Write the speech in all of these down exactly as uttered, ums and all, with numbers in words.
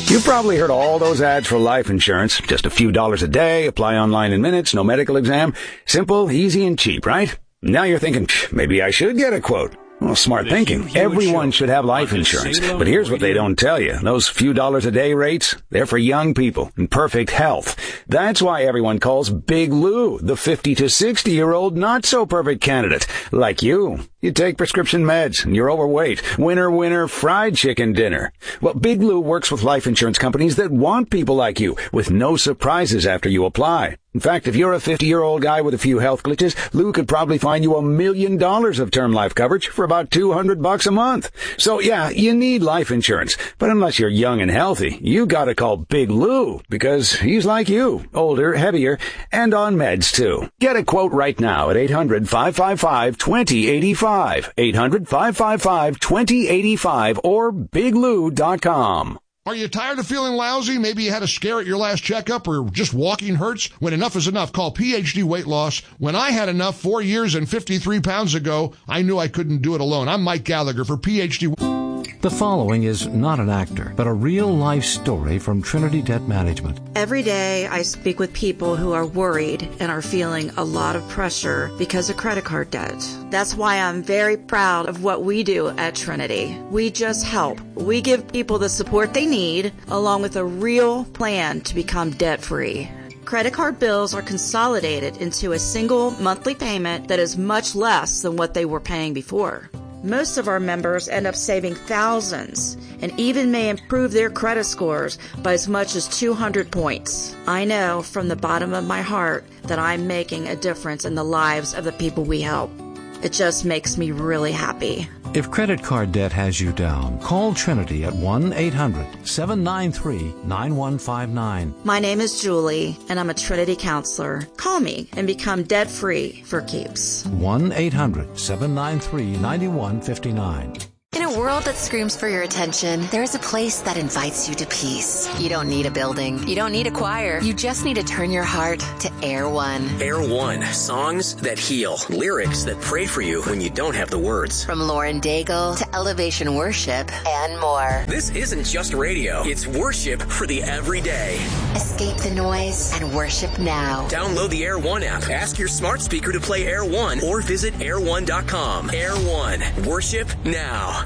You've probably heard all those ads for life insurance. Just a few dollars a day, apply online in minutes, no medical exam. Simple, easy, and cheap, right? Now you're thinking, maybe I should get a quote. Well, smart thinking. Everyone should have life insurance. But here's what they don't tell you. Those few dollars a day rates, they're for young people in perfect health. That's why everyone calls Big Lou the fifty to sixty year old not so perfect candidate. Like you. You take prescription meds and you're overweight. Winner, winner, fried chicken dinner. Well, Big Lou works with life insurance companies that want people like you with no surprises after you apply. In fact, if you're a fifty-year-old guy with a few health glitches, Lou could probably find you a million dollars of term life coverage for about two hundred bucks a month. So yeah, you need life insurance. But unless you're young and healthy, you gotta call Big Lou because he's like you, older, heavier, and on meds too. Get a quote right now at eight hundred, five five five, two zero eight five. eight hundred, five five five, two zero eight five or big lou dot com. Are you tired of feeling lousy? Maybe you had a scare at your last checkup or just walking hurts? When enough is enough, call P H D Weight Loss. When I had enough four years and fifty-three pounds ago, I knew I couldn't do it alone. I'm Mike Gallagher for P H D. The following is not an actor, but a real-life story from Trinity Debt Management. Every day I speak with people who are worried and are feeling a lot of pressure because of credit card debt. That's why I'm very proud of what we do at Trinity. We just help. We give people the support they need, along with a real plan to become debt-free. Credit card bills are consolidated into a single monthly payment that is much less than what they were paying before. Most of our members end up saving thousands and even may improve their credit scores by as much as two hundred points. I know from the bottom of my heart that I'm making a difference in the lives of the people we help. It just makes me really happy. If credit card debt has you down, call Trinity at one eight hundred, seven nine three, nine one five nine. My name is Julie, and I'm a Trinity counselor. Call me and become debt-free for keeps. one eight hundred, seven nine three, nine one five nine. In a world that screams for your attention, there is a place that invites you to peace. You don't need a building. You don't need a choir. You just need to turn your heart to Air One. Air One. Songs that heal. Lyrics that pray for you when you don't have the words. From Lauren Daigle to Elevation Worship and more. This isn't just radio. It's worship for the everyday. Escape the noise and worship now. Download the Air One app. Ask your smart speaker to play Air One or visit air one dot com. Air One. Worship now.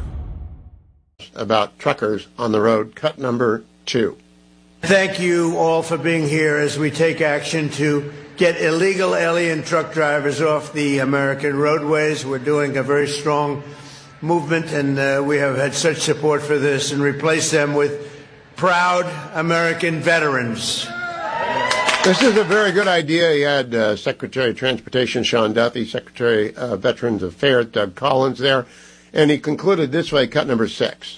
About truckers on the road, cut number two. Thank you all for being here as we take action to get illegal alien truck drivers off the American roadways. We're doing a very strong movement, and uh, we have had such support for this, and replace them with proud American veterans. This is a very good idea. You had uh, Secretary of Transportation Sean Duffy, Secretary of Veterans Affairs Doug Collins there, and he concluded this way, cut number six.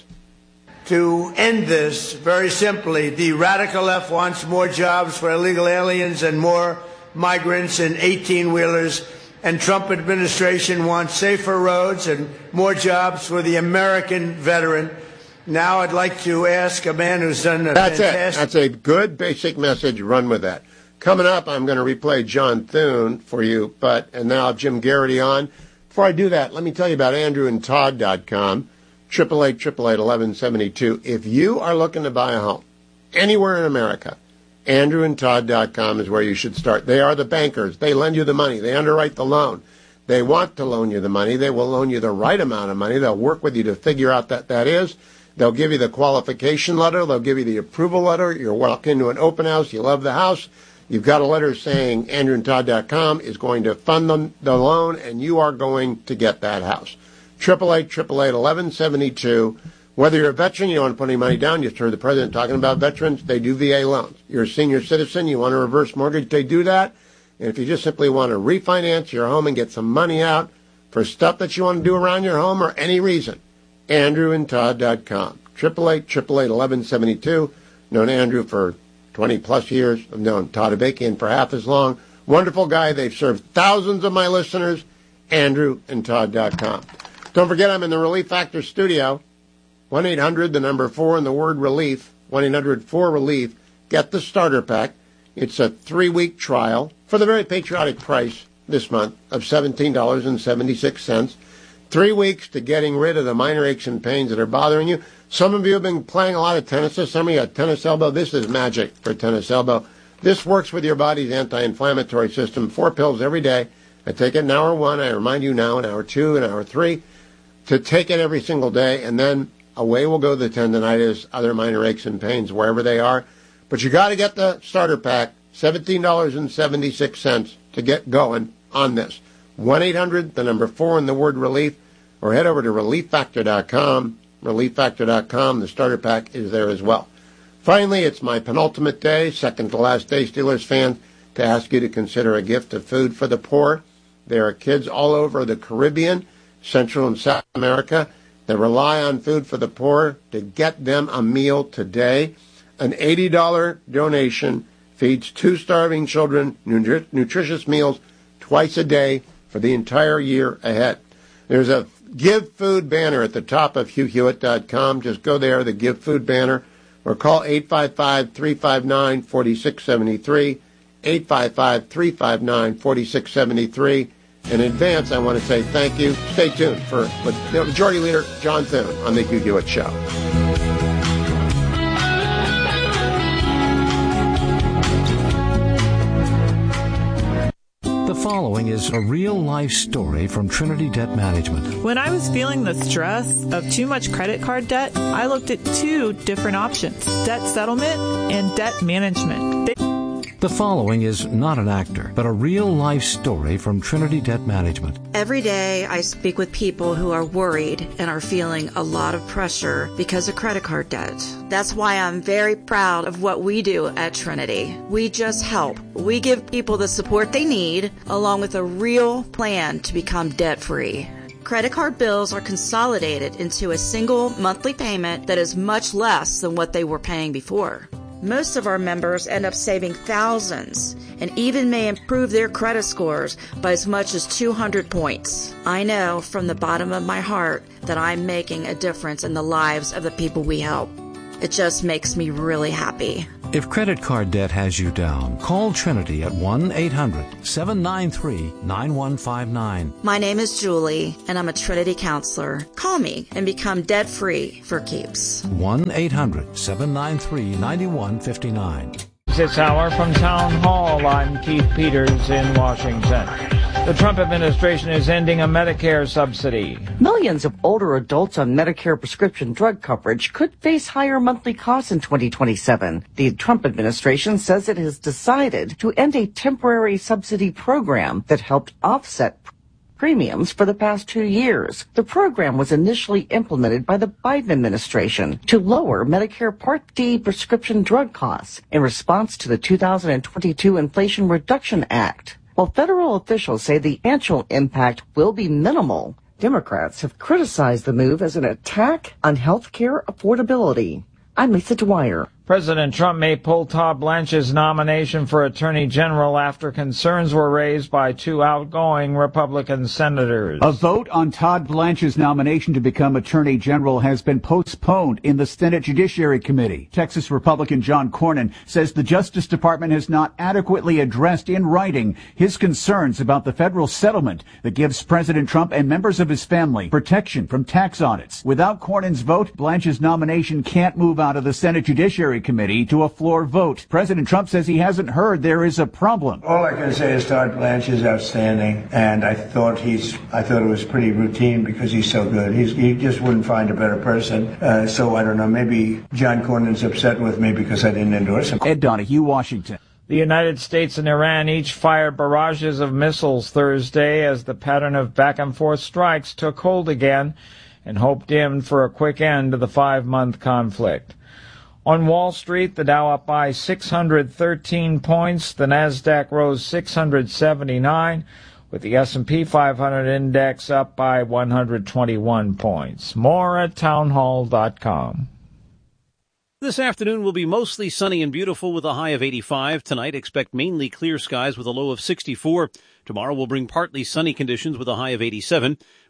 To end this, very simply, the radical left wants more jobs for illegal aliens and more migrants and eighteen-wheelers, and Trump administration wants safer roads and more jobs for the American veteran. Now I'd like to ask a man who's done a That's fantastic... it. That's a good basic message. Run with that. Coming up, I'm going to replay John Thune for you, but and now Jim Garrity on. Before I do that, let me tell you about andrew and todd dot com. triple eight, triple eight, eleven seventy-two. If you are looking to buy a home anywhere in America, andrew and todd dot com is where you should start. They are the bankers. They lend you the money. They underwrite the loan. They want to loan you the money. They will loan you the right amount of money. They'll work with you to figure out that that is. They'll give you the qualification letter. They'll give you the approval letter. You're walking into an open house. You love the house. You've got a letter saying andrew and todd dot com is going to fund them, the loan, and you are going to get that house. triple eight, triple eight, eleven seventy-two. Whether you're a veteran, you don't want to put any money down. You just heard the president talking about veterans. They do V A loans. You're a senior citizen. You want a reverse mortgage. They do that. And if you just simply want to refinance your home and get some money out for stuff that you want to do around your home or any reason, andrew and todd dot com. triple eight, triple eight, eleven seventy-two. Known Andrew for twenty plus years. I've known Todd Avakian for half as long. Wonderful guy. They've served thousands of my listeners. andrew and todd dot com. Don't forget, I'm in the Relief Factor studio. one eight hundred, the number four, and the word relief. one eight hundred four relief. Get the starter pack. It's a three-week trial for the very patriotic price this month of seventeen dollars and seventy-six cents. Three weeks to getting rid of the minor aches and pains that are bothering you. Some of you have been playing a lot of tennis. Some of you have tennis elbow. This is magic for tennis elbow. This works with your body's anti-inflammatory system. Four pills every day. I take it in hour one. I remind you now in hour two and hour three to take it every single day, and then away will go the tendonitis, other minor aches and pains, wherever they are. But you got to get the starter pack, seventeen dollars and seventy-six cents to get going on this. one eight hundred, the number four, and the word relief, or head over to relief factor dot com. relief factor dot com. The starter pack is there as well. Finally, it's my penultimate day, second to last day, Steelers fans, to ask you to consider a gift of food for the poor. There are kids all over the Caribbean, Central and South America, that rely on food for the poor to get them a meal today. An eighty dollars donation feeds two starving children nutri- nutritious meals twice a day for the entire year ahead. There's a Give Food banner at the top of hugh hewitt dot com. Just go there, the Give Food banner, or call eight five five, three five nine, four six seven three, eight five five, three five nine, four six seven three. In advance, I want to say thank you. Stay tuned for Majority Leader John Thune on the Hugh Hewitt Show. The following is a real-life story from Trinity Debt Management. When I was feeling the stress of too much credit card debt, I looked at two different options, debt settlement and debt management. They- The following is not an actor, but a real-life story from Trinity Debt Management. Every day I speak with people who are worried and are feeling a lot of pressure because of credit card debt. That's why I'm very proud of what we do at Trinity. We just help. We give people the support they need, along with a real plan to become debt-free. Credit card bills are consolidated into a single monthly payment that is much less than what they were paying before. Most of our members end up saving thousands and even may improve their credit scores by as much as two hundred points. I know from the bottom of my heart that I'm making a difference in the lives of the people we help. It just makes me really happy. If credit card debt has you down, call Trinity at one eight hundred, seven nine three, nine one five nine. My name is Julie, and I'm a Trinity counselor. Call me and become debt-free for keeps. one eight hundred, seven nine three, nine one five nine. This hour from Town Hall, I'm Keith Peters in Washington. The Trump administration is ending a Medicare subsidy. Millions of older adults on Medicare prescription drug coverage could face higher monthly costs in twenty twenty-seven. The Trump administration says it has decided to end a temporary subsidy program that helped offset premiums for the past two years. The program was initially implemented by the Biden administration to lower Medicare Part D prescription drug costs in response to the two thousand twenty-two Inflation Reduction Act. While federal officials say the financial impact will be minimal, Democrats have criticized the move as an attack on health care affordability. I'm Lisa Dwyer. President Trump may pull Todd Blanche's nomination for Attorney General after concerns were raised by two outgoing Republican senators. A vote on Todd Blanche's nomination to become Attorney General has been postponed in the Senate Judiciary Committee. Texas Republican John Cornyn says the Justice Department has not adequately addressed in writing his concerns about the federal settlement that gives President Trump and members of his family protection from tax audits. Without Cornyn's vote, Blanche's nomination can't move out of the Senate Judiciary Committee to a floor vote. President Trump says he hasn't heard there is a problem. All I can say is Todd Blanche is outstanding, and I thought he's, I thought it was pretty routine because he's so good. He's, he just wouldn't find a better person. Uh, so I don't know, maybe John Cornyn's upset with me because I didn't endorse him. Ed Donahue, Washington. The United States and Iran each fired barrages of missiles Thursday as the pattern of back-and-forth strikes took hold again, and hope dimmed for a quick end to the five-month conflict. On Wall Street, the Dow up by six hundred thirteen points, the Nasdaq rose six hundred seventy-nine, with the S and P five hundred index up by one hundred twenty-one points. More at townhall dot com. This afternoon will be mostly sunny and beautiful with a high of eighty-five. Tonight, expect mainly clear skies with a low of sixty-four. Tomorrow will bring partly sunny conditions with a high of eighty-seven.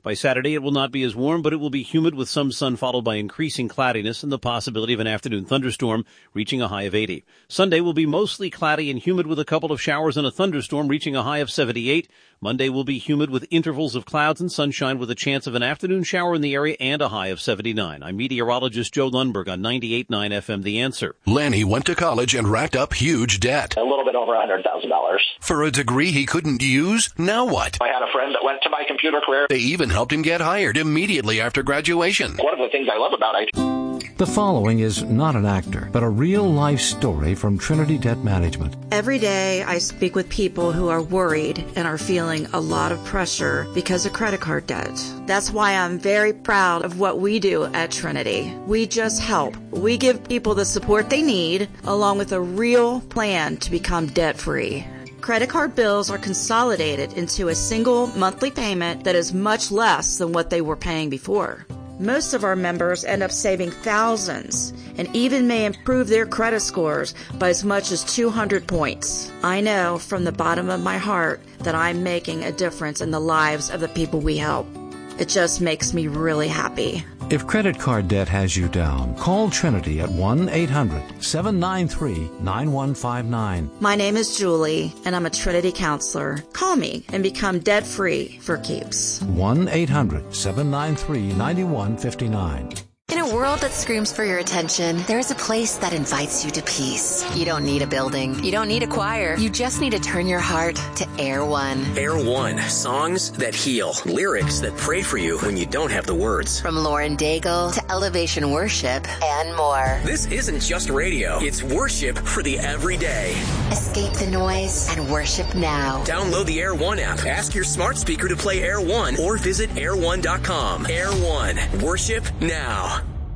By Saturday, it will not be as warm, but it will be humid with some sun followed by increasing cloudiness and the possibility of an afternoon thunderstorm reaching a high of eighty. Sunday will be mostly cloudy and humid with a couple of showers and a thunderstorm reaching a high of seventy-eight. Monday will be humid with intervals of clouds and sunshine with a chance of an afternoon shower in the area and a high of seventy-nine. I'm meteorologist Joe Lundberg on ninety-eight point nine F M The Answer. Lanny went to college and racked up huge debt. A little bit over one hundred thousand dollars. For a degree he couldn't use? Now what? I had a friend that went to my computer career. They even helped him get hired immediately after graduation. One of the things I love about it. The following is not an actor, but a real-life story from Trinity Debt Management. Every day I speak with people who are worried and are feeling a lot of pressure because of credit card debt. That's why I'm very proud of what we do at Trinity. We just help. We give people the support they need, along with a real plan to become debt-free. Credit card bills are consolidated into a single monthly payment that is much less than what they were paying before. Most of our members end up saving thousands and even may improve their credit scores by as much as two hundred points. I know from the bottom of my heart that I'm making a difference in the lives of the people we help. It just makes me really happy. If credit card debt has you down, call Trinity at one eight hundred seven nine three nine one five nine. My name is Julie, and I'm a Trinity counselor. Call me and become debt-free for keeps. one eight hundred seven nine three nine one five nine. In a world that screams for your attention, there is a place that invites you to peace. You don't need a building. You don't need a choir. You just need to turn your heart to Air One. Air One. Songs that heal. Lyrics that pray for you when you don't have the words. From Lauren Daigle to Elevation Worship and more. This isn't just radio. It's worship for the everyday. Escape the noise and worship now. Download the Air One app. Ask your smart speaker to play Air One or visit air one dot com. Air One. Worship now.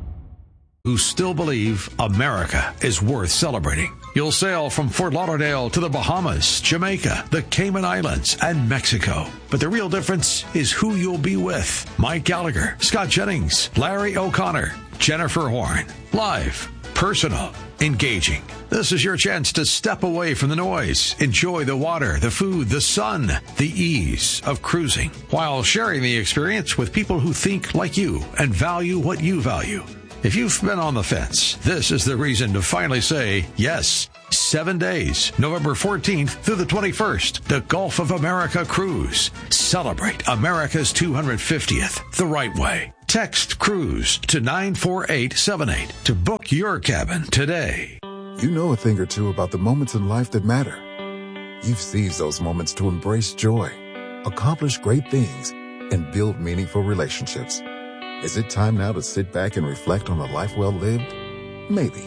Who still believe America is worth celebrating. You'll sail from Fort Lauderdale to the Bahamas, Jamaica, the Cayman Islands, and Mexico. But the real difference is who you'll be with. Mike Gallagher, Scott Jennings, Larry O'Connor, Jennifer Horn. Live, personal, engaging. This is your chance to step away from the noise, enjoy the water, the food, the sun, the ease of cruising, while sharing the experience with people who think like you and value what you value. If you've been on the fence, this is the reason to finally say yes. Seven days, November fourteenth through the twenty-first, the Gulf of America Cruise. Celebrate America's two hundred fiftieth the right way. Text CRUISE to nine four eight seven eight to book your cabin today. You know a thing or two about the moments in life that matter. You've seized those moments to embrace joy, accomplish great things, and build meaningful relationships. Is it time now to sit back and reflect on a life well lived? Maybe.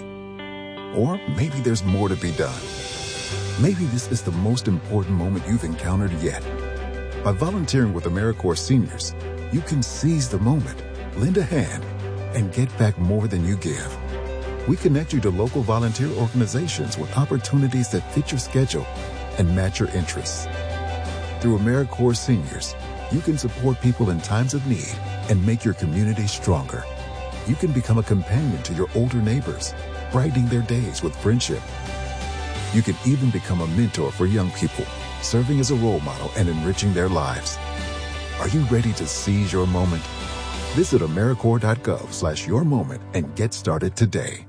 Or maybe there's more to be done. Maybe this is the most important moment you've encountered yet. By volunteering with AmeriCorps Seniors, you can seize the moment, lend a hand, and get back more than you give. We connect you to local volunteer organizations with opportunities that fit your schedule and match your interests. Through AmeriCorps Seniors, you can support people in times of need and make your community stronger. You can become a companion to your older neighbors, brightening their days with friendship. You can even become a mentor for young people, serving as a role model and enriching their lives. Are you ready to seize your moment? Visit AmeriCorps.gov slash your moment and get started today.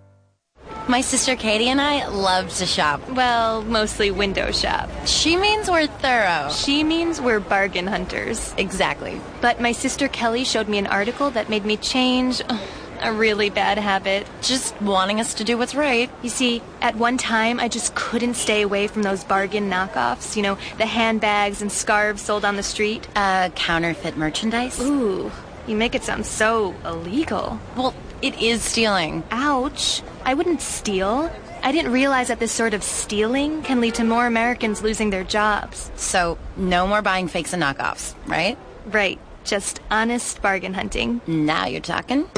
My sister Katie and I love to shop. Well, mostly window shop. She means we're thorough. She means we're bargain hunters. Exactly. But my sister Kelly showed me an article that made me change a really bad habit. Just wanting us to do what's right. You see, at one time, I just couldn't stay away from those bargain knockoffs. You know, the handbags and scarves sold on the street. Uh, counterfeit merchandise? Ooh, you make it sound so illegal. Well, it is stealing. Ouch. I wouldn't steal. I didn't realize that this sort of stealing can lead to more Americans losing their jobs. So, no more buying fakes and knockoffs, right? Right. Just honest bargain hunting. Now you're talking.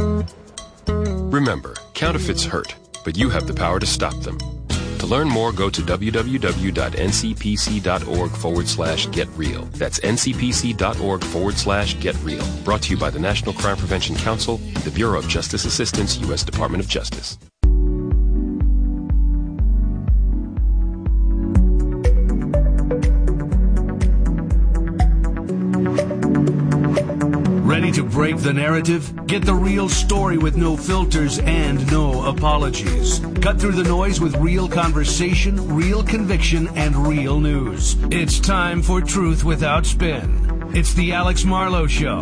Remember, counterfeits hurt, but you have the power to stop them. To learn more, go to www.ncpc.org forward slash get real. That's ncpc.org forward slash get real. Brought to you by the National Crime Prevention Council, the Bureau of Justice Assistance, U S Department of Justice. break the narrative? Get the real story with no filters and no apologies. Cut through the noise with real conversation, real conviction, and real news. It's time for Truth Without Spin. It's the Alex Marlowe Show.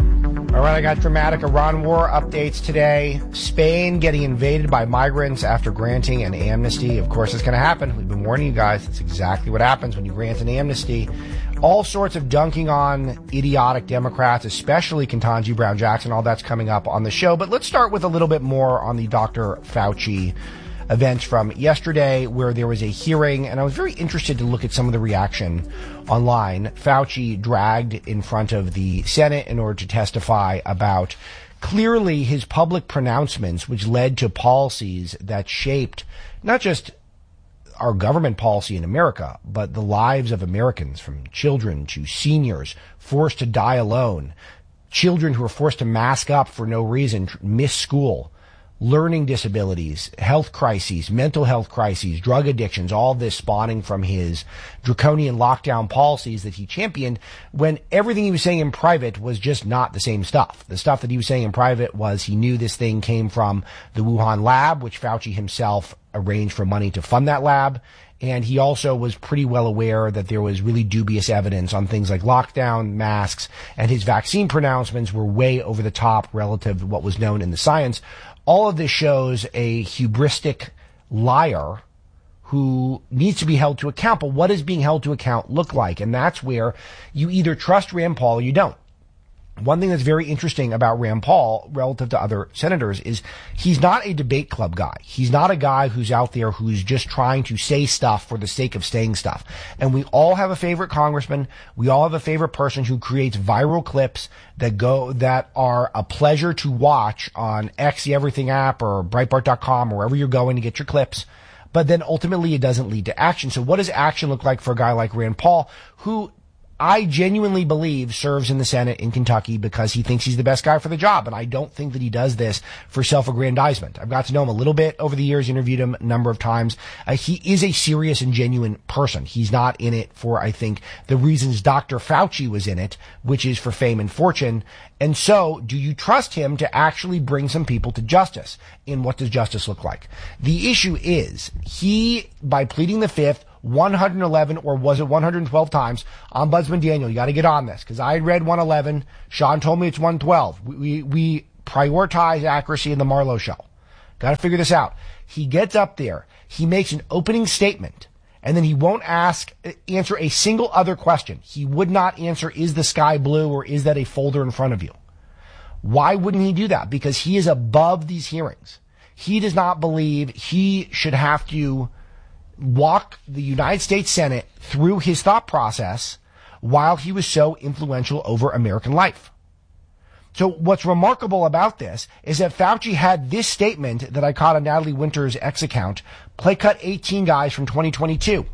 All right, I got dramatic Iran war updates today. Spain getting invaded by migrants after granting an amnesty. Of course, it's going to happen. We've been warning you guys. It's exactly what happens when you grant an amnesty. All sorts of dunking on idiotic Democrats, especially Ketanji Brown Jackson. All that's coming up on the show. But let's start with a little bit more on the Doctor Fauci events from yesterday, where there was a hearing, and I was very interested to look at some of the reaction online. Fauci dragged in front of the Senate in order to testify about clearly his public pronouncements, which led to policies that shaped not just our government policy in America, but the lives of Americans, from children to seniors forced to die alone, children who are forced to mask up for no reason, miss school, learning disabilities, health crises, mental health crises, drug addictions, all this spawning from his draconian lockdown policies that he championed, when everything he was saying in private was just not the same stuff. The stuff that he was saying in private was he knew this thing came from the Wuhan lab, which Fauci himself arranged for money to fund that lab. And he also was pretty well aware that there was really dubious evidence on things like lockdown, masks, and his vaccine pronouncements were way over the top relative to what was known in the science. All of this shows a hubristic liar who needs to be held to account. But what does being held to account look like? And that's where you either trust Rand Paul or you don't. One thing that's very interesting about Rand Paul relative to other senators is he's not a debate club guy. He's not a guy who's out there who's just trying to say stuff for the sake of saying stuff. And we all have a favorite congressman. We all have a favorite person who creates viral clips that go, that are a pleasure to watch on X, the Everything app, or Breitbart dot com, or wherever you're going to get your clips. But then ultimately it doesn't lead to action. So what does action look like for a guy like Rand Paul, who I genuinely believe serves in the Senate in Kentucky because he thinks he's the best guy for the job. And I don't think that he does this for self-aggrandizement. I've got to know him a little bit over the years, interviewed him a number of times. Uh, he is a serious and genuine person. He's not in it for, I think, the reasons Doctor Fauci was in it, which is for fame and fortune. And so, do you trust him to actually bring some people to justice? And what does justice look like? The issue is, he, by pleading the fifth, one hundred eleven, or was it one hundred twelve times, Ombudsman Daniel, you got to get on this, because I had read one eleven. Sean told me it's one twelve. We, we, we prioritize accuracy in the Marlowe Show. Got to figure this out. He gets up there, he makes an opening statement, and then he won't ask, answer a single other question. He would not answer, is the sky blue, or is that a folder in front of you? Why wouldn't he do that? Because he is above these hearings. He does not believe he should have to walk the United States Senate through his thought process while he was so influential over American life. So what's remarkable about this is that Fauci had this statement that I caught on Natalie Winter's X account, play cut eighteen guys from twenty twenty-two.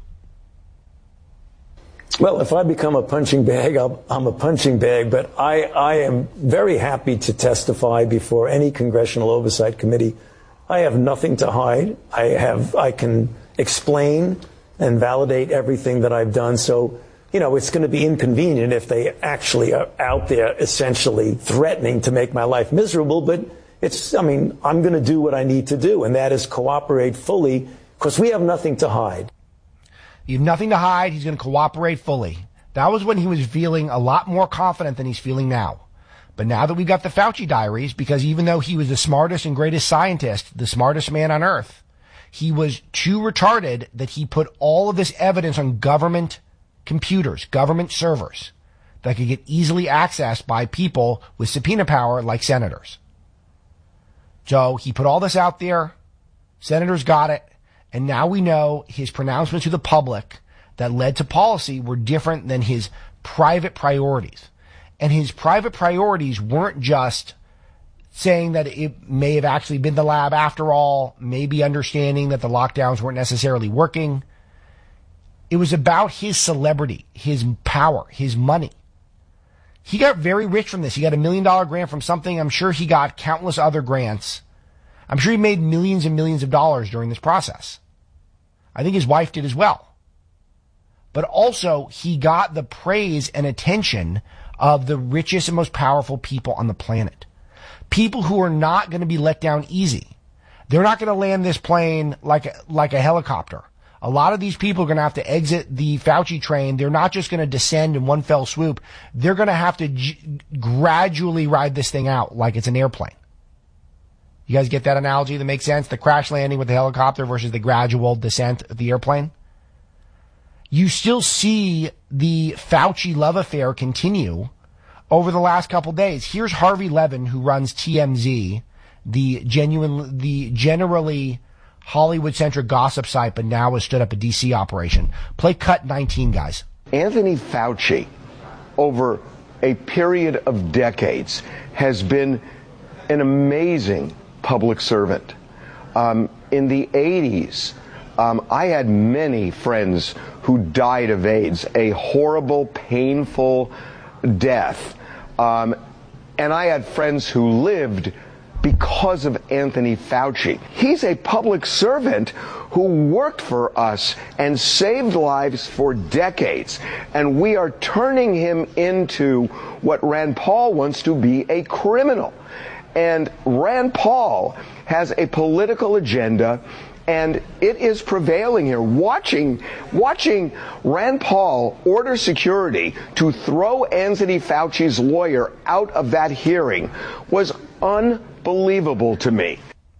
Well, if I become a punching bag, I'll, I'm a punching bag, but I, I am very happy to testify before any congressional oversight committee. I have nothing to hide. I have, I can explain and validate everything that I've done. So, you know, it's going to be inconvenient if they actually are out there essentially threatening to make my life miserable. But it's, I mean, I'm going to do what I need to do, and that is cooperate fully, because we have nothing to hide. You have nothing to hide. He's going to cooperate fully. That was when he was feeling a lot more confident than he's feeling now. But now that we've got the Fauci diaries, because even though he was the smartest and greatest scientist, the smartest man on earth, he was too retarded that he put all of this evidence on government computers, government servers that could get easily accessed by people with subpoena power like senators. So he put all this out there. Senators got it. And now we know his pronouncements to the public that led to policy were different than his private priorities. And his private priorities weren't just saying that it may have actually been the lab after all, maybe understanding that the lockdowns weren't necessarily working. It was about his celebrity, his power, his money. He got very rich from this. He got a million dollar grant from something. I'm sure he got countless other grants. I'm sure he made millions and millions of dollars during this process. I think his wife did as well. But also, he got the praise and attention of the richest and most powerful people on the planet. People who are not going to be let down easy. They're not going to land this plane like a, like a helicopter. A lot of these people are going to have to exit the Fauci train. They're not just going to descend in one fell swoop. They're going to have to g- gradually ride this thing out like it's an airplane. You guys get that analogy that makes sense? The crash landing with the helicopter versus the gradual descent of the airplane? You still see the Fauci love affair continue over the last couple days. Here's Harvey Levin, who runs T M Z, the genuine, the generally Hollywood-centric gossip site, but now has stood up a D C operation. Play cut nineteen, guys. Anthony Fauci, over a period of decades, has been an amazing public servant. Um, in the eighties, um, I had many friends who died of AIDS, a horrible, painful death. Um, and I had friends who lived because of Anthony Fauci. He's a public servant who worked for us and saved lives for decades. And we are turning him into what Rand Paul wants to be, a criminal. And Rand Paul has a political agenda, and it is prevailing here. Watching, watching Rand Paul order security to throw Anthony Fauci's lawyer out of that hearing was unbelievable to me.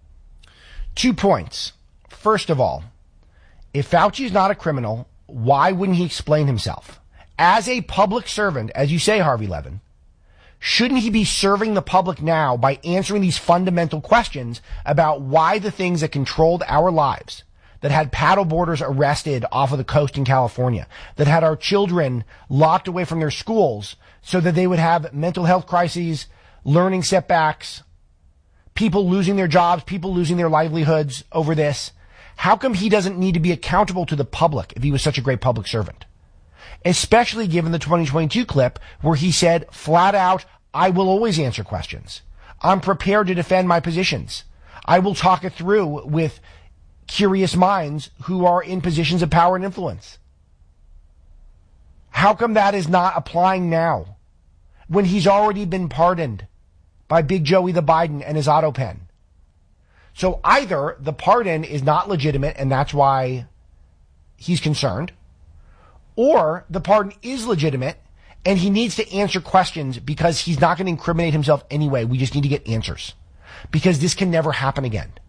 Two points. First of all, if Fauci is not a criminal, why wouldn't he explain himself? As a public servant, as you say, Harvey Levin, shouldn't he be serving the public now by answering these fundamental questions about why the things that controlled our lives, that had paddleboarders arrested off of the coast in California, that had our children locked away from their schools so that they would have mental health crises, learning setbacks, people losing their jobs, people losing their livelihoods over this? How come he doesn't need to be accountable to the public if he was such a great public servant? Especially given the twenty twenty-two clip where he said flat out, I will always answer questions. I'm prepared to defend my positions. I will talk it through with curious minds who are in positions of power and influence. How come that is not applying now when he's already been pardoned by Big Joey the Biden and his auto pen? So either the pardon is not legitimate and that's why he's concerned, or the pardon is legitimate and he needs to answer questions because he's not going to incriminate himself anyway. We just need to get answers because this can never happen again.